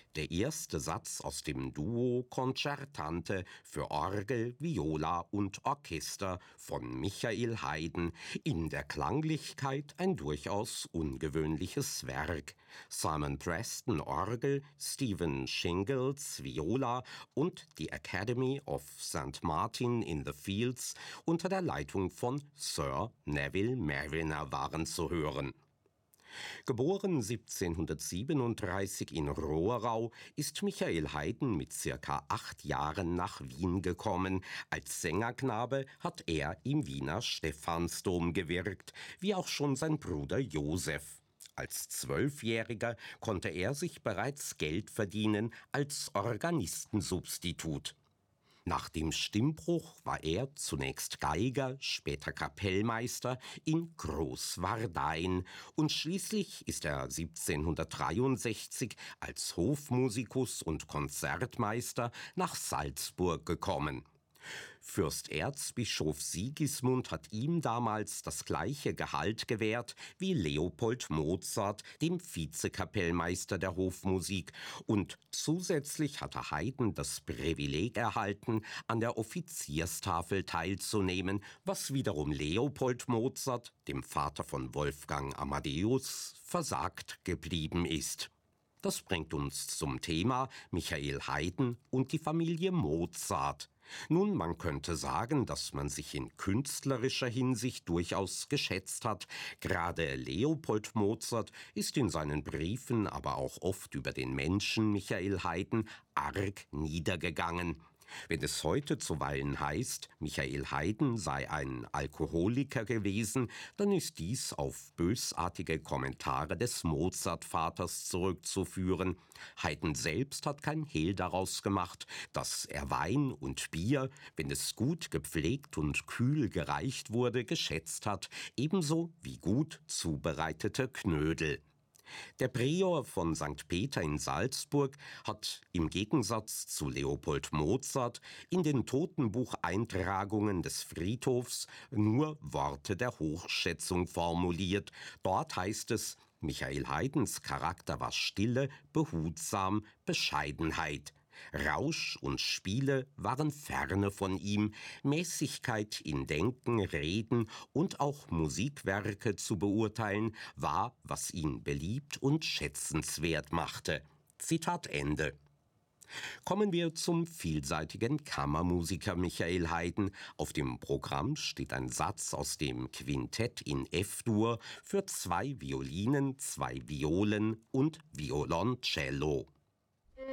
der erste Satz aus dem Duo Concertante für Orgel, Viola und Orchester von Michael Haydn, in der Klanglichkeit ein durchaus ungewöhnliches Werk. Simon Preston Orgel, Stephen Shingles Viola und die Academy of St. Martin in the Fields unter der Leitung von Sir Neville Marriner waren zu hören. Geboren 1737 in Rohrau, ist Michael Haydn mit circa 8 Jahren nach Wien gekommen. Als Sängerknabe hat er im Wiener Stephansdom gewirkt, wie auch schon sein Bruder Josef. Als 12-Jähriger konnte er sich bereits Geld verdienen als Organistensubstitut. Nach dem Stimmbruch war er zunächst Geiger, später Kapellmeister in Großwardein und schließlich ist er 1763 als Hofmusikus und Konzertmeister nach Salzburg gekommen. Fürsterzbischof Sigismund hat ihm damals das gleiche Gehalt gewährt wie Leopold Mozart, dem Vizekapellmeister der Hofmusik, und zusätzlich hatte Haydn das Privileg erhalten, an der Offizierstafel teilzunehmen, was wiederum Leopold Mozart, dem Vater von Wolfgang Amadeus, versagt geblieben ist. Das bringt uns zum Thema Michael Haydn und die Familie Mozart. Nun, man könnte sagen, dass man sich in künstlerischer Hinsicht durchaus geschätzt hat. Gerade Leopold Mozart ist in seinen Briefen, aber auch oft über den Menschen Michael Haydn arg niedergegangen. Wenn es heute zuweilen heißt, Michael Haydn sei ein Alkoholiker gewesen, dann ist dies auf bösartige Kommentare des Mozart-Vaters zurückzuführen. Haydn selbst hat kein Hehl daraus gemacht, dass er Wein und Bier, wenn es gut gepflegt und kühl gereicht wurde, geschätzt hat, ebenso wie gut zubereitete Knödel. Der Prior von St. Peter in Salzburg hat im Gegensatz zu Leopold Mozart in den Totenbucheintragungen des Friedhofs nur Worte der Hochschätzung formuliert. Dort heißt es, Michael Haydns Charakter war Stille, Behutsam, Bescheidenheit. Rausch und Spiele waren ferne von ihm, Mäßigkeit in Denken, Reden und auch Musikwerke zu beurteilen, war, was ihn beliebt und schätzenswert machte. Zitat Ende. Kommen wir zum vielseitigen Kammermusiker Michael Haydn. Auf dem Programm steht ein Satz aus dem Quintett in F-Dur für 2 Violinen, 2 Violen und Violoncello.